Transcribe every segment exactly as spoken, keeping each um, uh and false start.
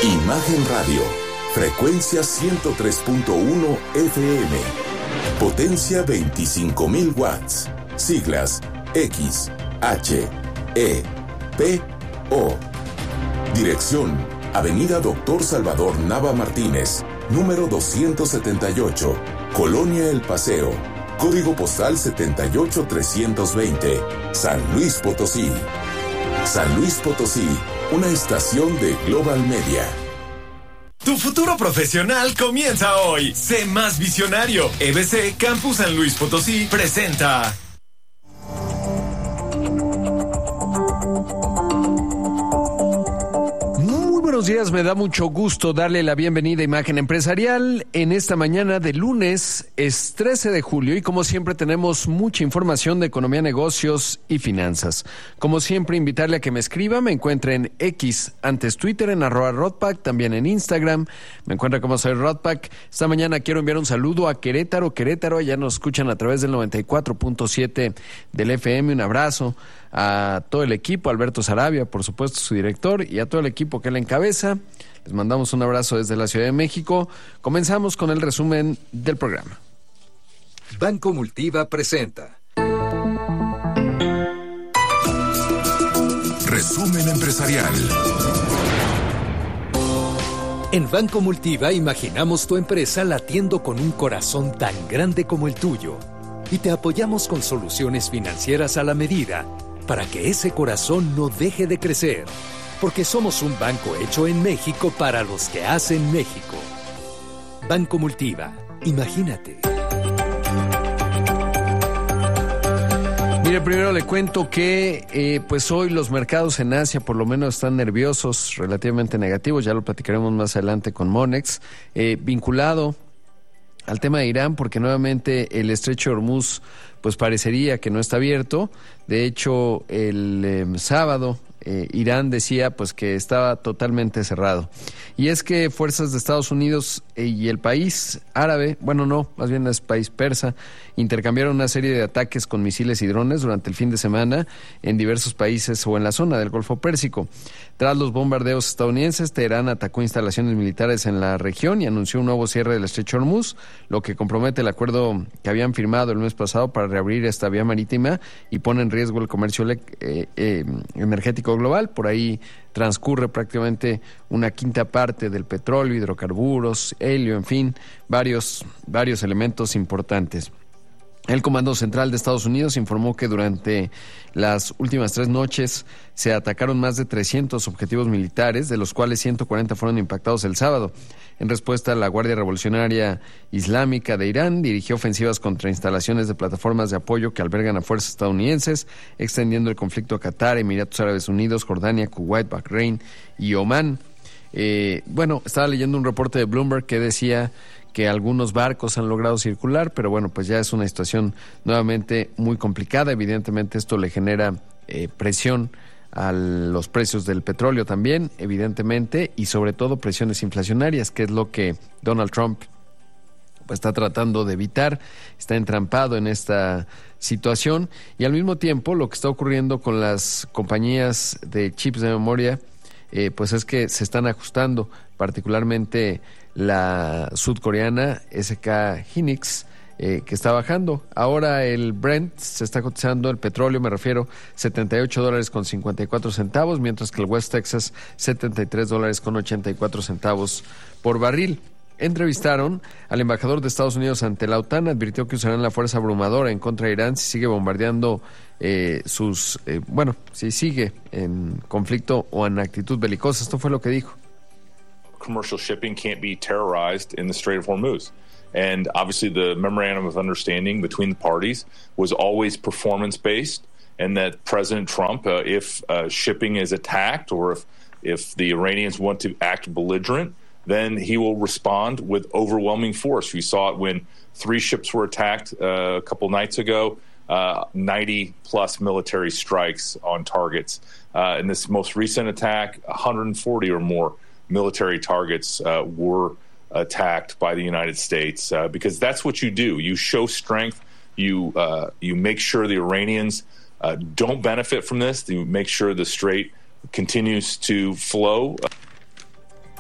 Imagen Radio, frecuencia ciento tres punto uno F M, potencia veinticinco mil watts, siglas X, H, E, P, O. Dirección, Avenida Doctor Salvador Nava Martínez, número doscientos setenta y ocho, Colonia El Paseo, código postal setenta y ocho trescientos veinte, San Luis Potosí. San Luis Potosí, una estación de Global Media. Tu futuro profesional comienza hoy. Sé más visionario. E B C Campus San Luis Potosí presenta. Buenos días, me da mucho gusto darle la bienvenida a Imagen Empresarial en esta mañana de lunes, es trece de julio y como siempre tenemos mucha información de economía, negocios y finanzas. Como siempre, invitarle a que me escriba, me encuentre en X, antes Twitter, en arroba Rodpack, también en Instagram, me encuentra como soy Rodpack. Esta mañana quiero enviar un saludo a Querétaro, Querétaro, allá nos escuchan a través del noventa y cuatro punto siete del F M, un abrazo a todo el equipo, Alberto Sarabia, por supuesto, su director, y a todo el equipo que él encabeza. Les mandamos un abrazo desde la Ciudad de México. Comenzamos con el resumen del programa. Banco Multiva presenta. Resumen empresarial. En Banco Multiva imaginamos tu empresa latiendo con un corazón tan grande como el tuyo y te apoyamos con soluciones financieras a la medida para que ese corazón no deje de crecer, porque somos un banco hecho en México para los que hacen México. Banco Multiva, imagínate. Mire, primero le cuento que eh, pues hoy los mercados en Asia por lo menos están nerviosos, relativamente negativos, ya lo platicaremos más adelante con Monex, eh, vinculado al tema de Irán, porque nuevamente el estrecho de Hormuz pues parecería que no está abierto. De hecho, el eh, sábado eh, Irán decía pues que estaba totalmente cerrado. Y es que fuerzas de Estados Unidos eh, y el país árabe, bueno no, más bien es país persa, intercambiaron una serie de ataques con misiles y drones durante el fin de semana en diversos países o en la zona del Golfo Pérsico. Tras los bombardeos estadounidenses, Teherán atacó instalaciones militares en la región y anunció un nuevo cierre del estrecho de Hormuz, lo que compromete el acuerdo que habían firmado el mes pasado para reabrir esta vía marítima y pone en riesgo el comercio eh, eh, energético global. Por ahí transcurre prácticamente una quinta parte del petróleo, hidrocarburos, helio, en fin, varios, varios elementos importantes. El Comando Central de Estados Unidos informó que durante las últimas tres noches se atacaron más de trescientos objetivos militares, de los cuales ciento cuarenta fueron impactados el sábado. En respuesta, la Guardia Revolucionaria Islámica de Irán dirigió ofensivas contra instalaciones de plataformas de apoyo que albergan a fuerzas estadounidenses, extendiendo el conflicto a Qatar, Emiratos Árabes Unidos, Jordania, Kuwait, Bahrein y Omán. Eh, bueno, estaba leyendo un reporte de Bloomberg que decía que algunos barcos han logrado circular, pero bueno, pues ya es una situación nuevamente muy complicada. Evidentemente esto le genera eh, presión a los precios del petróleo también, evidentemente, y sobre todo presiones inflacionarias, que es lo que Donald Trump pues está tratando de evitar, está entrampado en esta situación, y al mismo tiempo lo que está ocurriendo con las compañías de chips de memoria, eh, pues es que se están ajustando, particularmente la sudcoreana S K Hynix, eh, que está bajando. Ahora el Brent se está cotizando, el petróleo me refiero, setenta y ocho dólares con cincuenta y cuatro centavos, mientras que el West Texas setenta y tres dólares con ochenta y cuatro centavos por barril. Entrevistaron al embajador de Estados Unidos ante la OTAN, advirtió que usarán la fuerza abrumadora en contra de Irán si sigue bombardeando eh, sus, eh, bueno, si sigue en conflicto o en actitud belicosa. Esto fue lo que dijo. Commercial shipping can't be terrorized in the Strait of Hormuz. And obviously the memorandum of understanding between the parties was always performance-based, and that President Trump, uh, if uh, shipping is attacked or if, if the Iranians want to act belligerent, then he will respond with overwhelming force. We saw it when three ships were attacked uh, a couple nights ago, uh, ninety plus military strikes on targets. Uh, in this most recent attack, one hundred forty or more military targets uh, were attacked by the United States, uh, because that's what you do. You show strength. You uh, you make sure the Iranians uh, don't benefit from this. You make sure the strait continues to flow.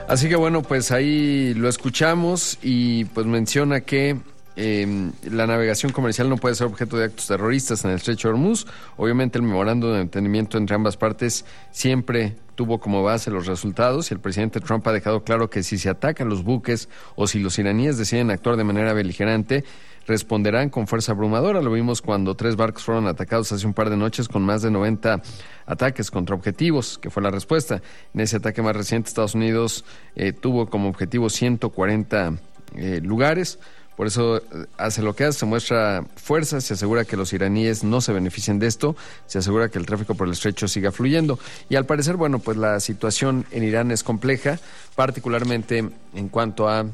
Así que bueno, pues ahí lo escuchamos y pues menciona que eh, la navegación comercial no puede ser objeto de actos terroristas en el Estrecho de Hormuz. Obviamente el memorándum de entendimiento entre ambas partes siempre tuvo como base los resultados y el presidente Trump ha dejado claro que si se atacan los buques o si los iraníes deciden actuar de manera beligerante, responderán con fuerza abrumadora. Lo vimos cuando tres barcos fueron atacados hace un par de noches con más de noventa ataques contra objetivos, que fue la respuesta. En ese ataque más reciente, Estados Unidos eh, tuvo como objetivo ciento cuarenta eh, lugares. Por eso hace lo que hace, se muestra fuerza, se asegura que los iraníes no se beneficien de esto, se asegura que el tráfico por el estrecho siga fluyendo. Y al parecer, bueno, pues la situación en Irán es compleja, particularmente en cuanto a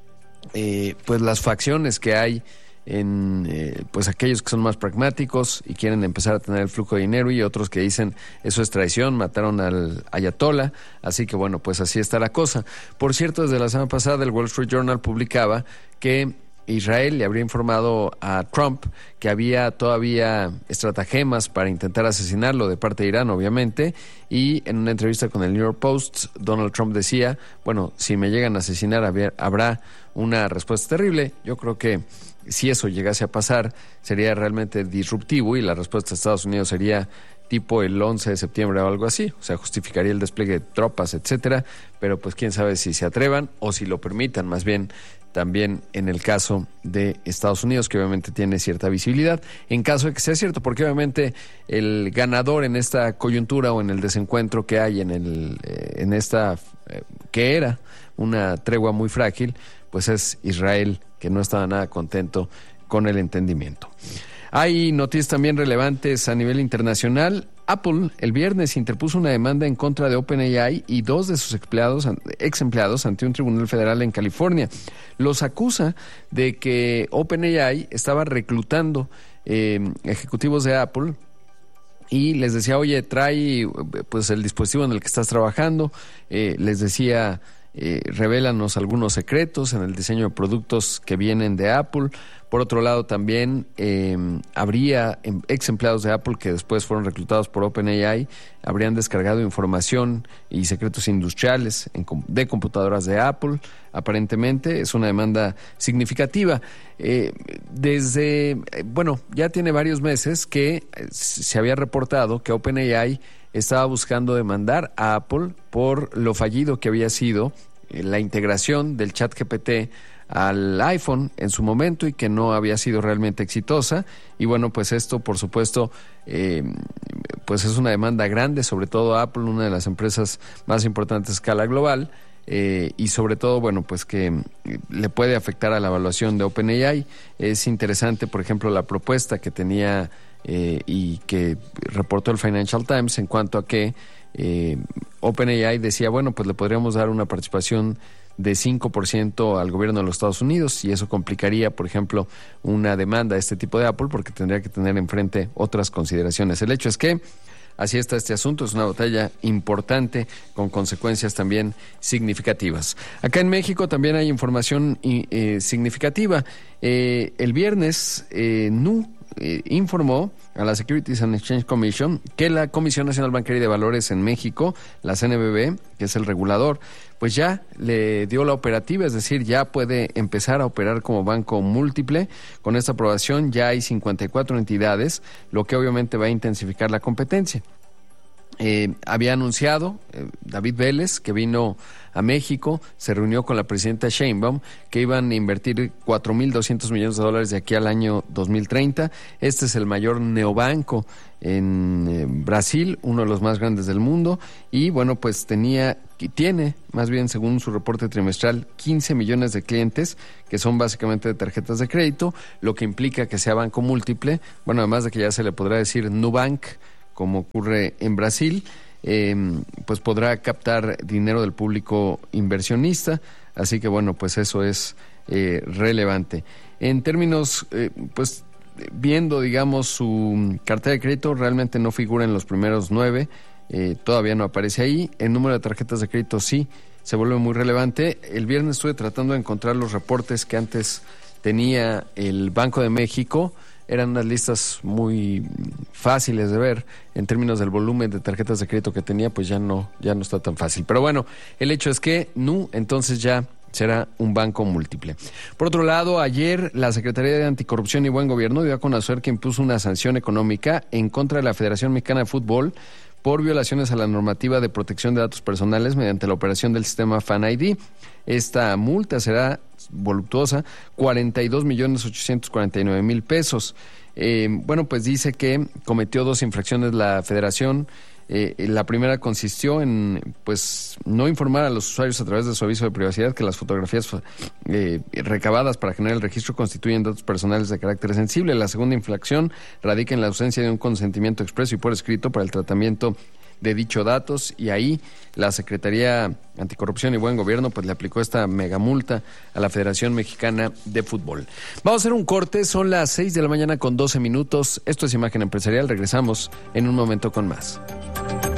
eh, pues las facciones que hay en eh, pues aquellos que son más pragmáticos y quieren empezar a tener el flujo de dinero, y otros que dicen eso es traición, mataron al ayatollah. Así que bueno, pues así está la cosa. Por cierto, desde la semana pasada el Wall Street Journal publicaba que Israel le habría informado a Trump que había todavía estratagemas para intentar asesinarlo de parte de Irán, obviamente, y en una entrevista con el New York Post, Donald Trump decía, bueno, si me llegan a asesinar habrá una respuesta terrible. Yo creo que si eso llegase a pasar, sería realmente disruptivo y la respuesta de Estados Unidos sería tipo el once de septiembre o algo así, o sea, justificaría el despliegue de tropas, etcétera, pero pues quién sabe si se atrevan o si lo permitan, más bien también en el caso de Estados Unidos, que obviamente tiene cierta visibilidad, en caso de que sea cierto, porque obviamente el ganador en esta coyuntura o en el desencuentro que hay en el eh, en esta eh, que era una tregua muy frágil, pues es Israel, que no estaba nada contento con el entendimiento. Hay noticias también relevantes a nivel internacional. Apple el viernes interpuso una demanda en contra de OpenAI y dos de sus empleados, ex empleados ante un tribunal federal en California. Los acusa de que OpenAI estaba reclutando eh, ejecutivos de Apple y les decía, oye, trae pues el dispositivo en el que estás trabajando. Eh, les decía, eh, revélanos algunos secretos en el diseño de productos que vienen de Apple. Por otro lado, también eh, habría ex empleados de Apple que después fueron reclutados por OpenAI, habrían descargado información y secretos industriales en, de computadoras de Apple. Aparentemente es una demanda significativa. Eh, desde, eh, bueno, ya tiene varios meses que se había reportado que OpenAI estaba buscando demandar a Apple por lo fallido que había sido eh, la integración del ChatGPT al iPhone en su momento y que no había sido realmente exitosa. Y bueno, pues esto por supuesto eh, pues es una demanda grande, sobre todo Apple, una de las empresas más importantes a escala global, eh, y sobre todo, bueno, pues que le puede afectar a la evaluación de OpenAI. Es interesante, por ejemplo, la propuesta que tenía eh, y que reportó el Financial Times en cuanto a que eh, OpenAI decía, bueno, pues le podríamos dar una participación de cinco por ciento al gobierno de los Estados Unidos, y eso complicaría, por ejemplo, una demanda de este tipo de Apple, porque tendría que tener enfrente otras consideraciones. El hecho es que así está este asunto, es una batalla importante con consecuencias también significativas. Acá en México también hay información eh, significativa. Eh, el viernes, eh, N U eh, informó a la Securities and Exchange Commission que la Comisión Nacional Bancaria y de Valores en México, la C N B V, que es el regulador, pues ya le dio la operativa, es decir, ya puede empezar a operar como banco múltiple. Con esta aprobación ya hay cincuenta y cuatro entidades, lo que obviamente va a intensificar la competencia. Eh, había anunciado eh, David Vélez, que vino a México, se reunió con la presidenta Sheinbaum, que iban a invertir cuatro mil doscientos millones de dólares de aquí al año dos mil treinta. Este es el mayor neobanco en eh, Brasil, uno de los más grandes del mundo, y bueno, pues tenía, tiene, más bien según su reporte trimestral, quince millones de clientes, que son básicamente de tarjetas de crédito, lo que implica que sea banco múltiple. Bueno, además de que ya se le podrá decir Nubank, como ocurre en Brasil, eh, pues podrá captar dinero del público inversionista. Así que bueno, pues eso es eh, relevante. En términos, eh, pues viendo, digamos, su cartera de crédito, realmente no figura en los primeros nueve, eh, todavía no aparece ahí. El número de tarjetas de crédito sí se vuelve muy relevante. El viernes estuve tratando de encontrar los reportes que antes tenía el Banco de México, eran unas listas muy fáciles de ver en términos del volumen de tarjetas de crédito que tenía, pues ya no, ya no está tan fácil. Pero bueno, el hecho es que N U entonces ya será un banco múltiple. Por otro lado, ayer la Secretaría de Anticorrupción y Buen Gobierno dio a conocer que impuso una sanción económica en contra de la Federación Mexicana de Fútbol por violaciones a la normativa de protección de datos personales mediante la operación del sistema Fan I D. Esta multa será voluptuosa, cuarenta y dos millones ochocientos cuarenta y nueve mil pesos. Eh, bueno, pues dice que cometió dos infracciones la Federación. Eh, la primera consistió en pues no informar a los usuarios a través de su aviso de privacidad que las fotografías eh, recabadas para generar el registro constituyen datos personales de carácter sensible. La segunda infracción radica en la ausencia de un consentimiento expreso y por escrito para el tratamiento de dichos datos, y ahí la Secretaría Anticorrupción y Buen Gobierno pues le aplicó esta megamulta a la Federación Mexicana de Fútbol. Vamos a hacer un corte, son las seis de la mañana con doce minutos. Esto es Imagen Empresarial, regresamos en un momento con más.